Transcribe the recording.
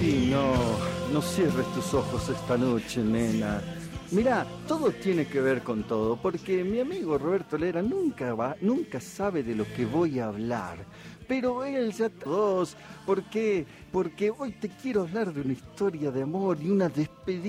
Sí, no cierres tus ojos esta noche, nena. Mirá, todo tiene que ver con todo, porque mi amigo Roberto Lera nunca sabe de lo que voy a hablar. Pero él ya todos, ¿por qué? Porque hoy te quiero hablar de una historia de amor y una despedida